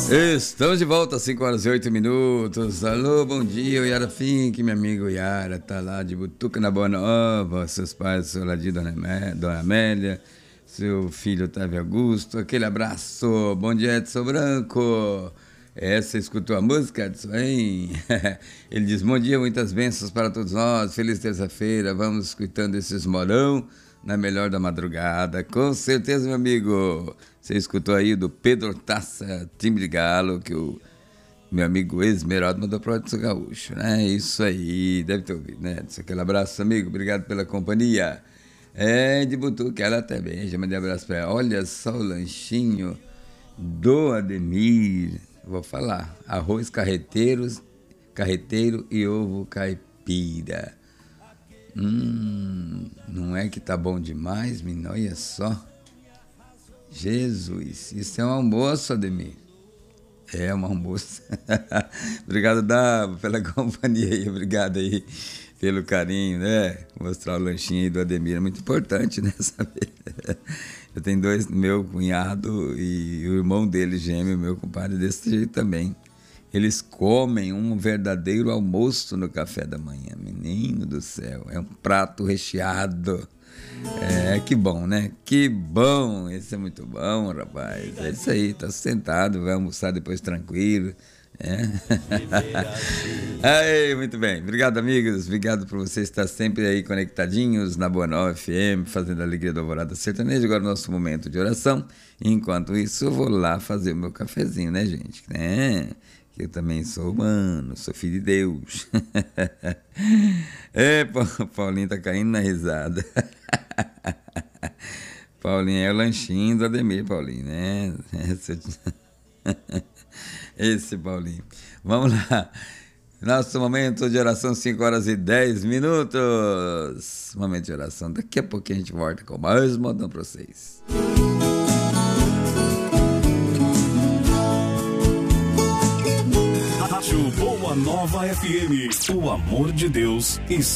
Estamos de volta às 5 horas e 8 minutos. Alô, bom dia, Yara Fink, meu amigo Yara, tá lá de Butuca na Boa Nova, seus pais, seu ladinho, Dona Amélia, seu filho Otávio Augusto, aquele abraço, bom dia, Edson Branco. Você escutou a música, Edson, hein? Ele diz, bom dia, muitas bênçãos para todos nós, feliz terça-feira, vamos escutando esses morão na melhor da madrugada, com certeza, meu amigo. Você escutou aí do Pedro Taça, time de galo, que o meu amigo Esmeraldo mandou para o Edson Gaúcho, né? Isso aí, deve ter ouvido, né, Edson? Aquele abraço, amigo, obrigado pela companhia. De Butuca, ela também, já mandei abraço para ela. Olha só o lanchinho do Ademir, vou falar, arroz carreteiro e ovo caipira. Não é que tá bom demais, menino? Olha só. Jesus, isso é um almoço, Ademir. É um almoço. Obrigado, Dava, pela companhia aí. Obrigado aí pelo carinho, né? Mostrar o lanchinho aí do Ademir é muito importante, né? Saber. Eu tenho dois, meu cunhado e o irmão dele, gêmeo, meu compadre, desse jeito também. Eles comem um verdadeiro almoço no café da manhã, menino do céu. É um prato recheado. Que bom, né? Que bom. Esse é muito bom, rapaz. É isso aí, tá sustentado, vai almoçar depois tranquilo. Aí, muito bem. Obrigado, amigos. Obrigado por vocês estar sempre aí conectadinhos na Boa Nova FM, fazendo a alegria do Alvorada Sertaneja. Agora nosso momento de oração. Enquanto isso, eu vou lá fazer o meu cafezinho, né, gente? Eu também sou humano, sou filho de Deus. Paulinho tá caindo na risada. Paulinho é o lanchinho do Ademir, Paulinho, né? Esse Paulinho. Vamos lá. Nosso momento de oração, 5 horas e 10 minutos. Momento de oração. Daqui a pouquinho a gente volta com mais modão pra vocês. Boa Nova FM, o amor de Deus está